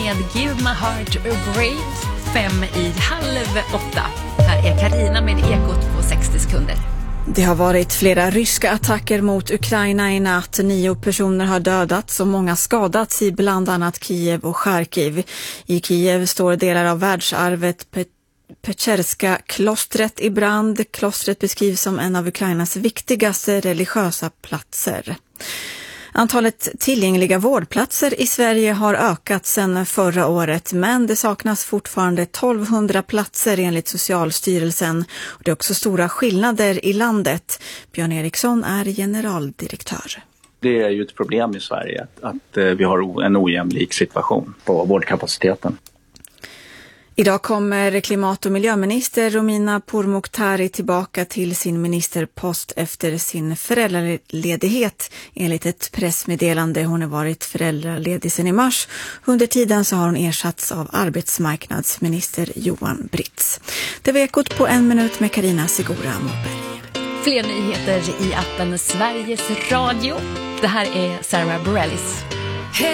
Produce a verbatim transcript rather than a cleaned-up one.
med Give My Heart a Break, fem i halv åtta. Här är Karina med Ekot på sextio sekunder. Det har varit flera ryska attacker mot Ukraina i natt. Nio personer har dödats och många skadats i bland annat Kiev och Charkiv. I Kiev står delar av världsarvet Pe- Pecherska klostret i brand. Klostret beskrivs som en av Ukrainas viktigaste religiösa platser. Antalet tillgängliga vårdplatser i Sverige har ökat sedan förra året, men det saknas fortfarande tolvhundra platser enligt Socialstyrelsen. Och det är också stora skillnader i landet. Björn Eriksson är generaldirektör. Det är ju ett problem i Sverige att, att vi har en ojämlik situation på vårdkapaciteten. Idag kommer klimat- och miljöminister Romina Pourmokhtari tillbaka till sin ministerpost efter sin föräldraledighet. Enligt ett pressmeddelande, hon har varit föräldraledig sedan i mars. Under tiden så har hon ersatts av arbetsmarknadsminister Johan Britz. Det var Ekot på en minut med Karina Segura Moberg. Fler nyheter i appen Sveriges Radio. Det här är Sarah Bareilles.